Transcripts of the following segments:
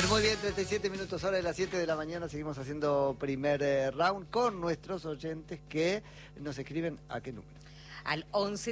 Muy bien, 37 minutos hora de las 7 de la mañana. Seguimos haciendo primer round con nuestros oyentes que nos escriben a qué número. Al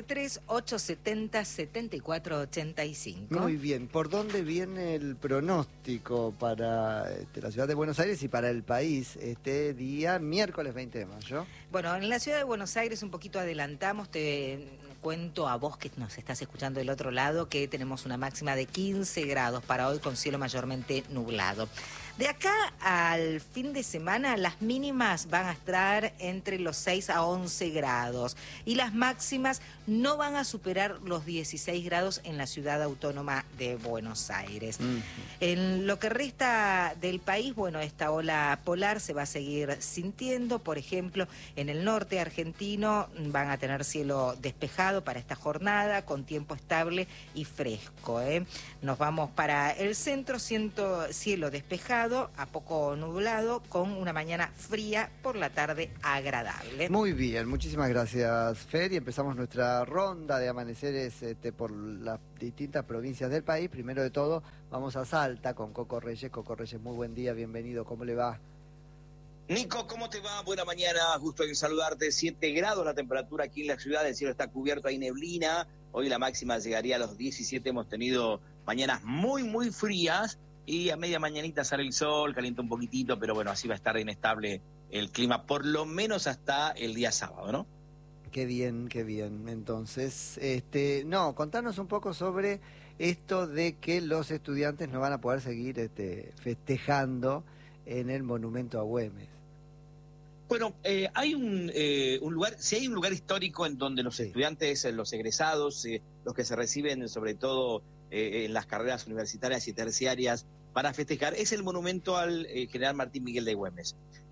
1138707485. Muy bien, ¿por dónde viene el pronóstico para la ciudad de Buenos Aires y para el país este día miércoles 20 de mayo? Bueno, en la ciudad de Buenos Aires un poquito adelantamos, te cuento a vos que nos estás escuchando del otro lado que tenemos una máxima de 15 grados para hoy con cielo mayormente nublado. De acá al fin de semana las mínimas van a estar entre los 6 a 11 grados y las máximas no van a superar los 16 grados en la ciudad autónoma de Buenos Aires. En lo que resta del país, bueno, esta ola polar se va a seguir sintiendo. Por ejemplo, en el norte argentino van a tener cielo despejado para esta jornada con tiempo estable y fresco. Nos vamos para el centro, cielo despejado, a poco nublado, con una mañana fría, por la tarde agradable. Muy bien, muchísimas gracias, Fer, y empezamos nuestra ronda de amaneceres por las distintas provincias del país. Primero de todo, vamos a Salta con Coco Reyes. Coco Reyes, muy buen día, bienvenido, ¿cómo le va? Nico, ¿cómo te va? Buena mañana, gusto en saludarte. 7 grados la temperatura aquí en la ciudad, el cielo está cubierto, hay neblina. Hoy la máxima llegaría a los 17, hemos tenido mañanas muy frías y a media mañanita sale el sol, calienta un poquitito, pero bueno, así va a estar inestable el clima, por lo menos hasta el día sábado, ¿no? Qué bien. Entonces, contanos un poco sobre esto de que los estudiantes no van a poder seguir festejando en el monumento a Güemes. Bueno, hay un lugar, si hay un lugar histórico en donde los estudiantes, los egresados, los que se reciben sobre todo en las carreras universitarias y terciarias para festejar, es el monumento al general Martín Miguel de Güemes.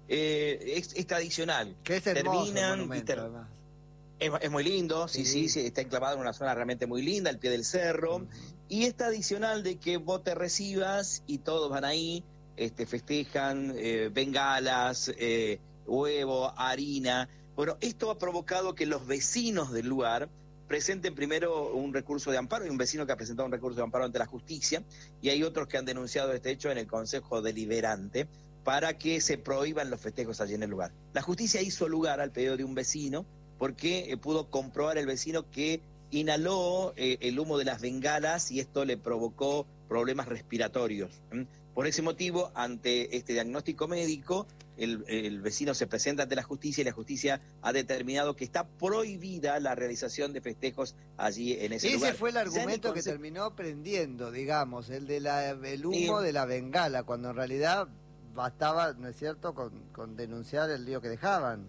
Es tradicional. Que es hermoso el monumento, además. Es muy lindo, sí, está enclavado en una zona realmente muy linda, al pie del cerro, y es tradicional de que vos te recibas y todos van ahí, festejan, bengalas, huevo, harina. Bueno, esto ha provocado que los vecinos del lugar presenten primero un recurso de amparo. Hay un vecino que ha presentado un recurso de amparo ante la justicia y hay otros que han denunciado este hecho en el Consejo Deliberante para que se prohíban los festejos allí en el lugar. La justicia hizo lugar al pedido de un vecino porque pudo comprobar el vecino que inhaló el humo de las bengalas y esto le provocó problemas respiratorios. Por ese motivo, ante este diagnóstico médico, el vecino se presenta ante la justicia y la justicia ha determinado que está prohibida la realización de festejos allí en ese lugar. Ese fue el argumento que terminó prendiendo, digamos, el humo de la bengala, cuando en realidad bastaba, ¿no es cierto?, con denunciar el lío que dejaban.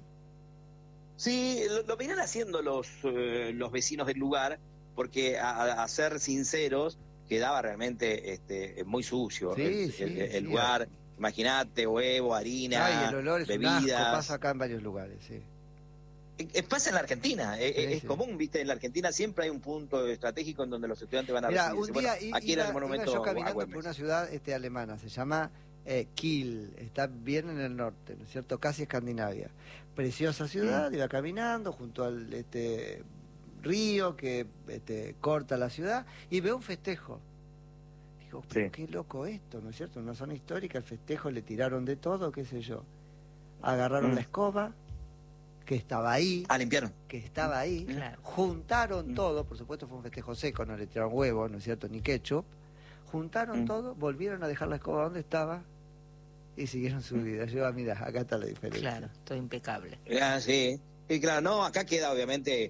Sí, lo venían haciendo los vecinos del lugar, porque a ser sinceros, quedaba realmente muy sucio el lugar. Imagínate, huevo, harina, el olor es bebidas. Un asco, pasa acá en varios lugares, sí. Pasa en la Argentina, es común, ¿viste? En la Argentina siempre hay un punto estratégico en donde los estudiantes van a recibirse. Un día aquí era el monumento iba yo caminando por una ciudad alemana, se llama Kiel, está bien en el norte, ¿no es cierto? Casi Escandinavia. Preciosa ciudad, iba caminando junto al río que corta la ciudad y veo un festejo. Digo, pero qué loco esto, ¿no es cierto? Una zona histórica, el festejo, le tiraron de todo, qué sé yo. Agarraron la escoba, que estaba ahí. Limpiaron. Que estaba ahí. Juntaron todo, por supuesto fue un festejo seco, no le tiraron huevo, ¿no es cierto? Ni ketchup. Juntaron todo, volvieron a dejar la escoba donde estaba y siguieron su vida. Yo, mira, acá está la diferencia. Claro, todo impecable. Sí, claro, no, acá queda obviamente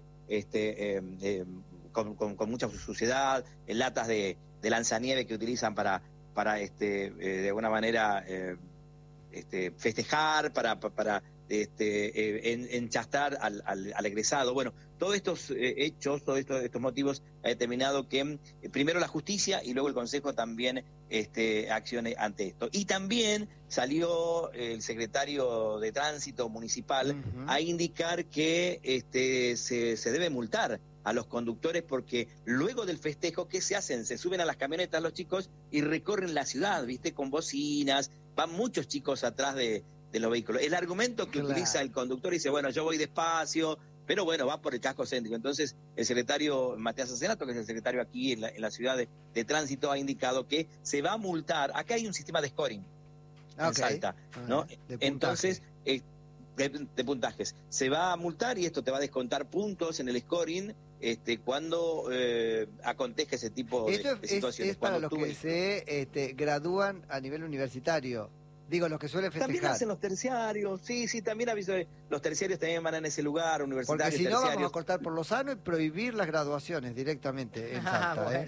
con mucha suciedad, en latas de lanzanieve que utilizan para de alguna manera festejar, para enchastar al egresado. Bueno, todos estos hechos, todos estos motivos ha determinado que primero la justicia y luego el Consejo también accione ante esto. Y también salió el secretario de Tránsito Municipal a indicar que se debe multar a los conductores porque luego del festejo, ¿qué se hacen? Se suben a las camionetas los chicos y recorren la ciudad, ¿viste? Con bocinas, van muchos chicos atrás de los vehículos. El argumento que utiliza el conductor dice, bueno, yo voy despacio, pero bueno, va por el casco céntrico. Entonces, el secretario Matías Acenato, que es el secretario aquí en la ciudad de tránsito, ha indicado que se va a multar. Acá hay un sistema de scoring en Salta, ¿no? Entonces, de puntajes. Se va a multar y esto te va a descontar puntos en el scoring cuando acontezca ese tipo de situaciones. Es para los que se gradúan a nivel universitario. Digo, los que suelen festejar. También hacen los terciarios, sí, también aviso. Los terciarios también van en ese lugar, universitarios. Porque si no, vamos a cortar por lo sano y prohibir las graduaciones directamente en Salta.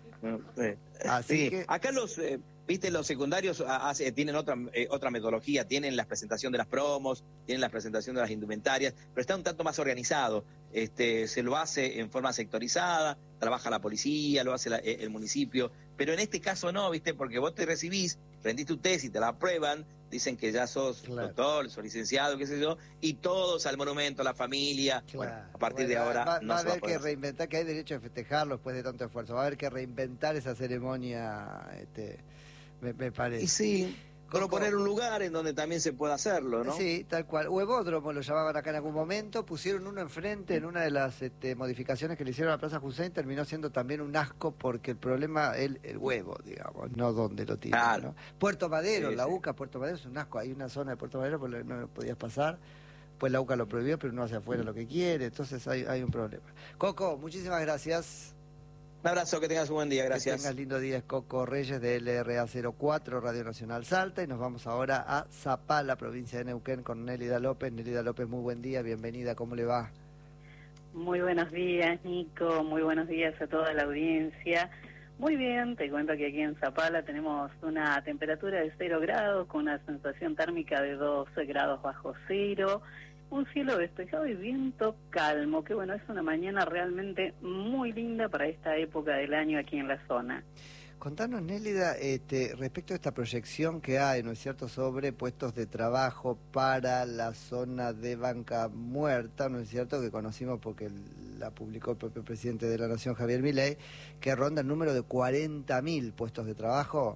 Así que acá los secundarios tienen otra metodología, tienen la presentación de las promos, tienen la presentación de las indumentarias, pero está un tanto más organizado. Se lo hace en forma sectorizada, trabaja la policía, lo hace el municipio, pero en este caso no, ¿viste? Porque vos te recibís, rendiste tu tesis, te la aprueban, dicen que ya sos doctor, sos licenciado, qué sé yo, y todos al monumento, la familia. Claro. Bueno, a partir de ahora va a haber que reinventar, que hay derecho a festejarlo después de tanto esfuerzo. Va a haber que reinventar esa ceremonia, me parece. Y sí, proponer un lugar en donde también se pueda hacerlo, ¿no? Sí, tal cual. Huevódromo lo llamaban acá en algún momento, pusieron uno enfrente en una de las modificaciones que le hicieron a la Plaza Hussein, terminó siendo también un asco porque el problema es el huevo, digamos, no donde lo tiran, claro. ¿No? Puerto Madero, sí, la UCA, Puerto Madero es un asco, hay una zona de Puerto Madero por la que no podías pasar, pues la UCA lo prohibió, pero no hace afuera lo que quiere, entonces hay un problema. Coco, muchísimas gracias. Un abrazo, que tengas un buen día, gracias. Que tengas lindo día, es Coco Reyes de LRA 04, Radio Nacional Salta, y nos vamos ahora a Zapala, provincia de Neuquén, con Nélida López. Nélida López, muy buen día, bienvenida, ¿cómo le va? Muy buenos días, Nico, muy buenos días a toda la audiencia. Muy bien, te cuento que aquí en Zapala tenemos una temperatura de 0 grados, con una sensación térmica de 12 grados bajo cero, un cielo despejado y viento calmo, que bueno, es una mañana realmente muy linda para esta época del año aquí en la zona. Contanos, Nélida, respecto a esta proyección que hay, ¿no es cierto?, sobre puestos de trabajo para la zona de Banca Muerta, ¿no es cierto?, que conocimos porque la publicó el propio presidente de la Nación, Javier Milei, que ronda el número de 40.000 puestos de trabajo.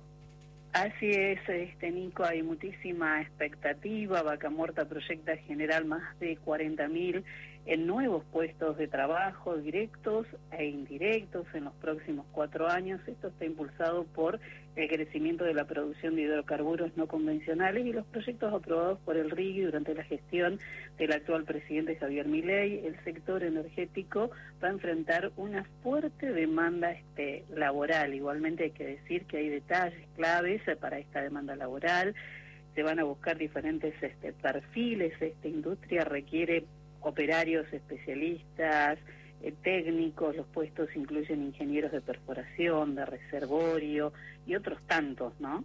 Así es, Nico, hay muchísima expectativa. Vaca Muerta proyecta generar más de 40.000 en nuevos puestos de trabajo directos e indirectos en los próximos 4 años. Esto está impulsado por el crecimiento de la producción de hidrocarburos no convencionales y los proyectos aprobados por el RIGI durante la gestión del actual presidente Javier Milei. El sector energético va a enfrentar una fuerte demanda laboral. Igualmente hay que decir que hay detalles claves para esta demanda laboral. Se van a buscar diferentes perfiles. Esta industria requiere operarios especialistas, técnicos. Los puestos incluyen ingenieros de perforación, de reservorio y otros tantos, ¿no?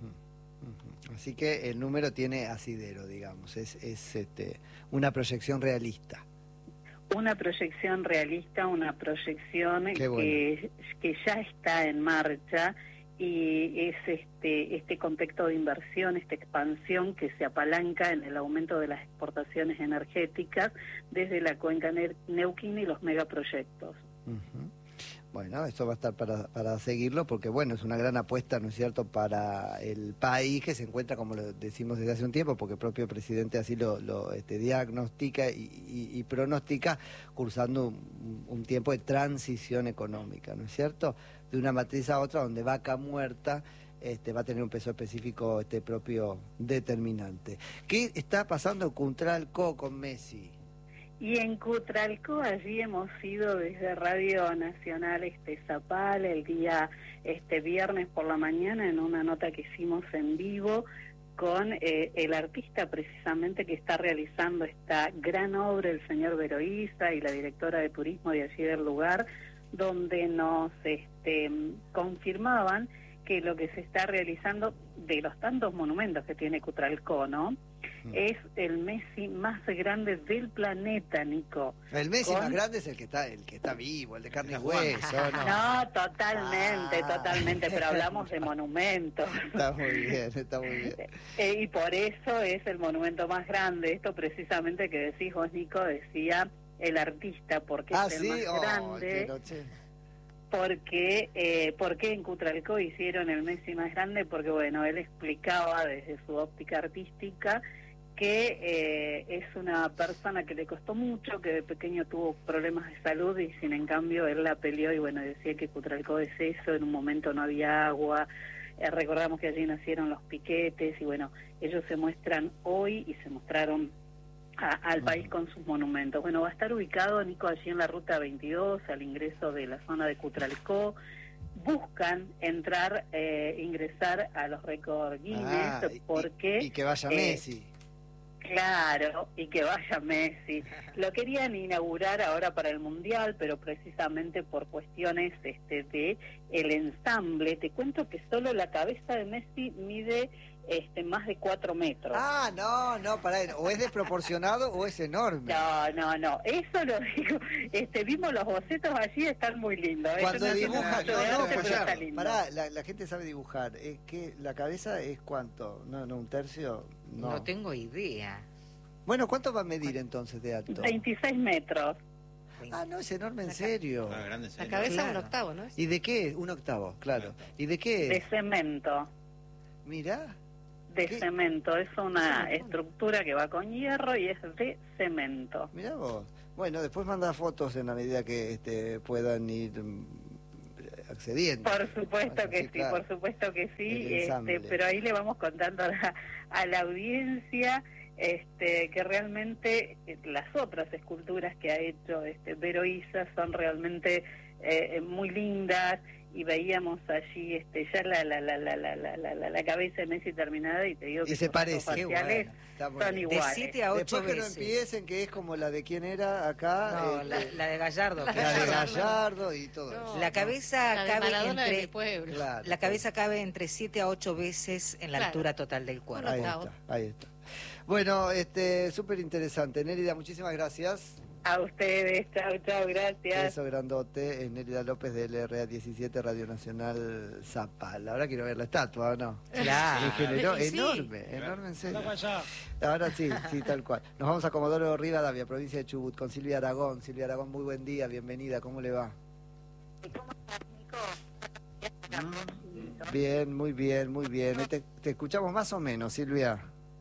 Así que el número tiene asidero, digamos, es una proyección realista. Una proyección realista, una proyección que ya está en marcha, y es este contexto de inversión, esta expansión que se apalanca en el aumento de las exportaciones energéticas desde la cuenca neuquina y los megaproyectos. Bueno, esto va a estar para seguirlo porque, bueno, es una gran apuesta, ¿no es cierto?, para el país que se encuentra, como lo decimos desde hace un tiempo, porque el propio presidente así lo diagnostica y pronostica, cursando un tiempo de transición económica, ¿no es cierto?, de una matriz a otra, donde Vaca Muerta va a tener un peso específico propio determinante. ¿Qué está pasando en Cutralcó con Messi? Y en Cutralcó, allí hemos ido desde Radio Nacional Zapala el día viernes por la mañana en una nota que hicimos en vivo con el artista precisamente que está realizando esta gran obra, el señor Veroiza, y la directora de turismo de allí del lugar, donde nos confirmaban que lo que se está realizando, de los tantos monumentos que tiene Cutralcó, ¿no?, es el Messi más grande del planeta, Nico. El Messi más grande es el que está vivo, el de carne y hueso, ¿no? No, totalmente, pero hablamos de monumentos. Está muy bien. Y por eso es el monumento más grande. Esto precisamente que decís vos, Nico, decía el artista, porque es el más grande. Porque en Cutralcó hicieron el Messi más grande, porque bueno, él explicaba desde su óptica artística que es una persona que le costó mucho, que de pequeño tuvo problemas de salud y sin en cambio él la peleó y bueno, decía que Cutralcó es eso, en un momento no había agua, recordamos que allí nacieron los piquetes y bueno, ellos se muestran hoy y se mostraron al país con sus monumentos. Bueno, va a estar ubicado, Nico, allí en la ruta 22, al ingreso de la zona de Cutralcó. Buscan entrar, ingresar a los récords Guinness porque... Y que vaya Messi. Claro, y que vaya Messi. Lo querían inaugurar ahora para el Mundial, pero precisamente por cuestiones de el ensamble. Te cuento que solo la cabeza de Messi mide más de 4 metros. No, pará, o es desproporcionado o es enorme. No, eso lo digo. Vimos los bocetos allí, están muy lindos. Cuando dibujan, pará, la gente sabe dibujar. Que la cabeza es ¿cuánto? No, un tercio. No tengo idea. Bueno, ¿cuánto va a medir entonces de alto? 26 metros. No, es enorme, en serio. La cabeza un octavo, ¿no? ¿Y de qué? Un octavo, claro. ¿Y de qué? De cemento. Mirá. De cemento, es una estructura que va con hierro y es de cemento. Mirá vos. Bueno, después manda fotos en la medida que puedan ir accediendo. Por supuesto que sí, claro. Por supuesto que sí, pero ahí le vamos contando a la audiencia que realmente las otras esculturas que ha hecho Vero Isa son realmente muy lindas. Y veíamos allí ya la cabeza de Messi terminada y te digo que se parece, faciales son iguales. De 7 a 8 Después veces. Que no empiecen que es como la de quién era acá. No, la de Gallardo. La de Gallardo y todo eso. La cabeza cabe de mi pueblo. Claro, la cabeza cabe entre 7 a 8 veces en la altura total del cuerpo. Ahí está. Bueno, súper interesante. Nérida, muchísimas gracias. A ustedes, chao, gracias. Beso grandote, es Nérida López de LRA 17, Radio Nacional Zapal. Ahora quiero ver la estatua, ¿o no? Claro. Me generó enorme, en serio. Ahora sí, tal cual. Nos vamos a Comodoro Rivadavia, provincia de Chubut, con Silvia Aragón. Silvia Aragón, muy buen día, bienvenida, ¿cómo le va? ¿Cómo estás, Nico? Bien, muy bien. Te escuchamos más o menos, Silvia.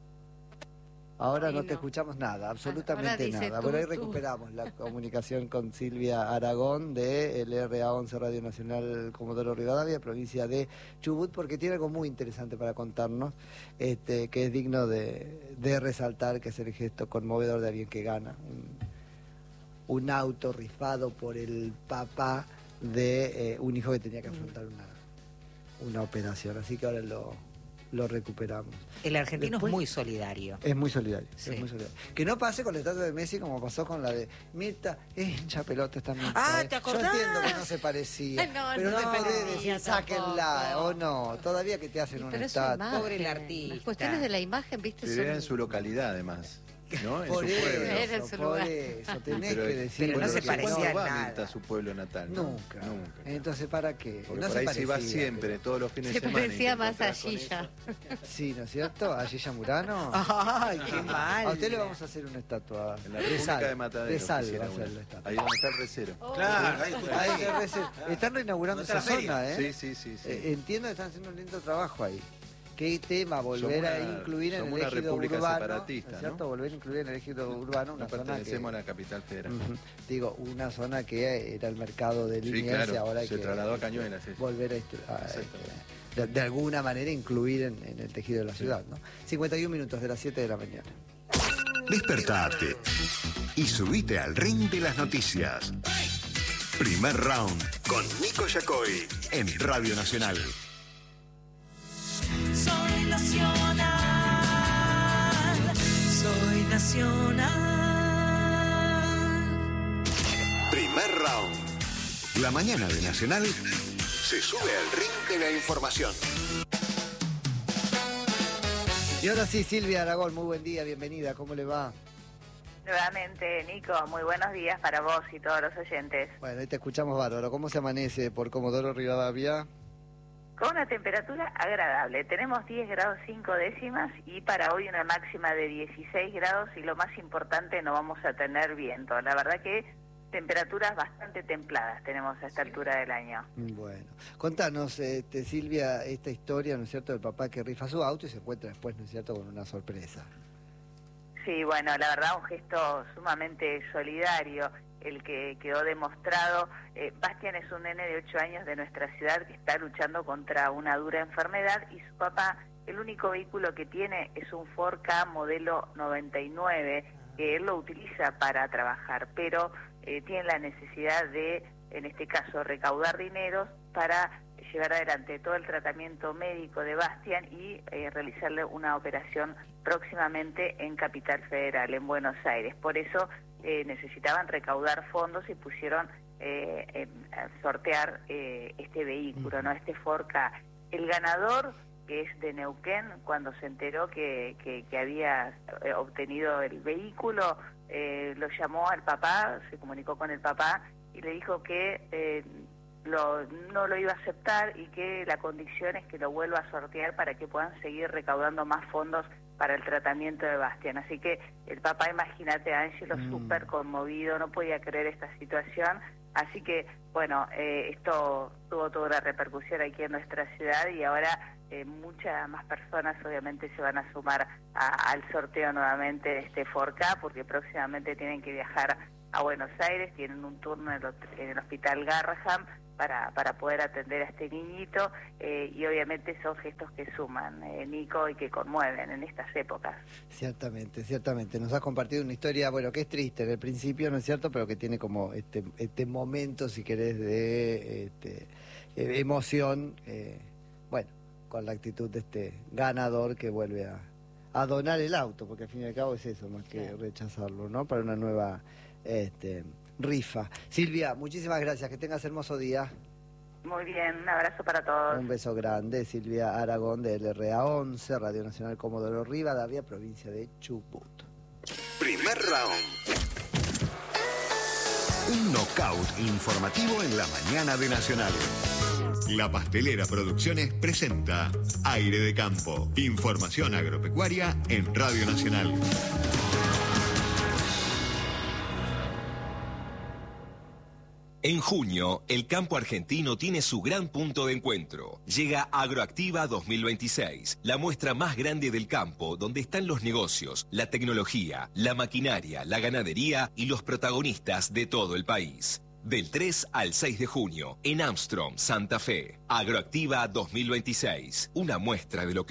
Ahora no te escuchamos nada, absolutamente nada. Bueno, ahí recuperamos la comunicación con Silvia Aragón de LRA 11 Radio Nacional Comodoro Rivadavia, provincia de Chubut, porque tiene algo muy interesante para contarnos, que es digno de resaltar, que es el gesto conmovedor de alguien que gana un auto rifado por el papá de un hijo que tenía que afrontar una operación. Así que ahora lo recuperamos. El argentino Después, es muy solidario. Es muy solidario, Sí. es muy solidario. Que no pase con la estatua de Messi como pasó con la de Mirta, hincha pelota esta Mirta. ¿te acordás? Yo entiendo que no se parecía, pero no podés decir sáquenla, o no, todavía que te hacen una estatua. Pobre el artista. Las cuestiones de la imagen, viste, Pero era en su localidad, además, ¿no? En Por su pueblo. Era en su por lugar. eso, tenés Pero- que decir. pero no se que parecía a va nada. Mirta a su pueblo natal, ¿no? Nunca. Nunca. Entonces, ¿para qué? Porque No por se ahí se va parecía, siempre, pero- todos los fines Se de semana. parecía más a allí Gilla. Sí, ¿no es cierto? A Gilla Murano. Ay, qué mal. A usted le vamos a hacer una estatua En la República de de Mataderos. sal va quisiera a ser una. la estatua. Ahí donde está el recero. Claro, ahí. Están reinaugurando esa zona, ¿eh? Sí. Entiendo que están haciendo un lindo trabajo ahí. ¿Qué tema volver a incluir en el somos una ejido república urbano? separatista, ¿no es cierto? ¿no? Volver a incluir en el ejido urbano una No zona pertenecemos que... a la capital federal. Digo, una zona que era el mercado de Sí, Liniers y claro, ahora hay se que trasladó a Cañuelas. volver de alguna manera incluir en el tejido de la ciudad, ¿no? 51 minutos de las 7 de la mañana. Despertate y subite al ring de las noticias. Primer round con Nico Yacoy en Radio Nacional. Soy nacional, soy nacional. Primer round. La mañana de Nacional se sube al ring de la información. Y ahora sí, Silvia Aragón, muy buen día, bienvenida, ¿cómo le va? Nuevamente, Nico, muy buenos días para vos y todos los oyentes. Bueno, ahí te escuchamos bárbaro. ¿Cómo se amanece por Comodoro Rivadavia? Con una temperatura agradable. Tenemos 10 grados 5 décimas y para hoy una máxima de 16 grados y lo más importante, no vamos a tener viento. La verdad que temperaturas bastante templadas tenemos a esta altura del año. Bueno, contanos, Silvia, esta historia, ¿no es cierto?, del papá que rifa su auto y se encuentra después, ¿no es cierto?, con una sorpresa. Sí, bueno, la verdad un gesto sumamente solidario el que quedó demostrado. Bastián es un nene de 8 años de nuestra ciudad que está luchando contra una dura enfermedad y su papá, el único vehículo que tiene es un Ford Ka modelo 99, que él lo utiliza para trabajar, pero tiene la necesidad de, en este caso, recaudar dinero para llevar adelante todo el tratamiento médico de Bastián y realizarle una operación próximamente en Capital Federal, en Buenos Aires. Por eso necesitaban recaudar fondos y pusieron a sortear este vehículo, ¿no? Este Ford Ka. El ganador, que es de Neuquén, cuando se enteró que había obtenido el vehículo, lo llamó al papá, se comunicó con el papá y le dijo que no lo iba a aceptar y que la condición es que lo vuelva a sortear para que puedan seguir recaudando más fondos para el tratamiento de Bastián. Así que el papá, imagínate, Ángelo, súper conmovido, no podía creer esta situación. Así que, bueno, esto tuvo toda una repercusión aquí en nuestra ciudad y ahora muchas más personas obviamente se van a sumar al sorteo nuevamente de este Ford Ka, porque próximamente tienen que viajar a Buenos Aires, tienen un turno en el Hospital Garrahan para poder atender a este niñito y obviamente son gestos que suman, Nico, y que conmueven en estas épocas. Ciertamente, ciertamente. Nos has compartido una historia, bueno, que es triste en el principio, ¿no es cierto?, pero que tiene como este momento, si querés, de emoción, bueno, con la actitud de este ganador que vuelve a donar el auto, porque al fin y al cabo es eso, más que rechazarlo, ¿no?, para una nueva rifa. Silvia, muchísimas gracias, que tengas hermoso día. Muy bien, un abrazo para todos. Un beso grande. Silvia Aragón de LRA 11, Radio Nacional Comodoro Rivadavia, provincia de Chubut. Primer round. Un knockout informativo en la mañana de Nacional. La Pastelera Producciones presenta Aire de Campo. Información agropecuaria en Radio Nacional. En junio, el campo argentino tiene su gran punto de encuentro. Llega Agroactiva 2026, la muestra más grande del campo, donde están los negocios, la tecnología, la maquinaria, la ganadería y los protagonistas de todo el país. Del 3 al 6 de junio, en Armstrong, Santa Fe. Agroactiva 2026, una muestra de lo que